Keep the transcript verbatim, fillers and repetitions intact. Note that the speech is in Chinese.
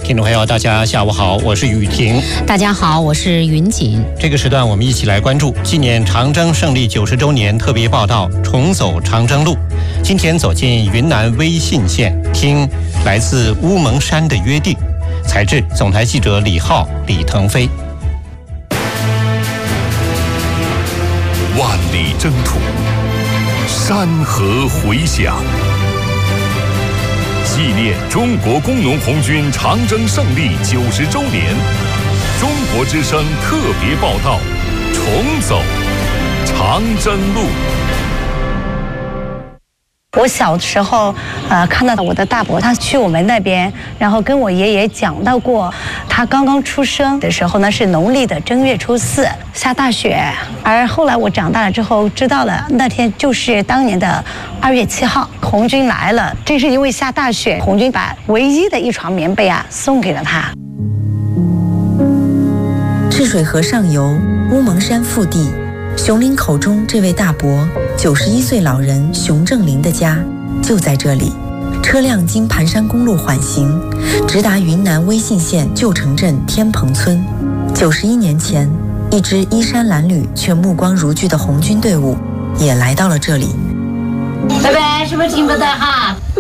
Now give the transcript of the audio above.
听众朋友，大家下午好，我是雨婷。 大家好，我是云锦。 这个时段我们一起来关注纪念长征胜利九十周年特别报道，重走长征路。今天走进云南威信县，听来自乌蒙山的约定。采制总台记者李浩、李腾飞。 万里征途，山河回响。纪念中国工农红军长征胜利九十周年，中国之声特别报道：重走长征路。 我小时候，呃，看到我的大伯，他去我们那边，然后跟我爷爷讲到过，他刚刚出生的时候呢，是农历的正月初四下大雪，而后来我长大了之后知道了，那天就是当年的二月七号，红军来了，正是因为下大雪，红军把唯一的一床棉被啊送给了他。 赤水河上游乌蒙山腹地，熊林口中这位大伯九十一岁老人熊正林的家就在这里。车辆经盘山公路缓行，直达云南威信县旧城镇天棚村。九十一年前，一支衣衫褴褛却目光如炬的红军队伍也来到了这里。 拜拜，是不是听不到哈？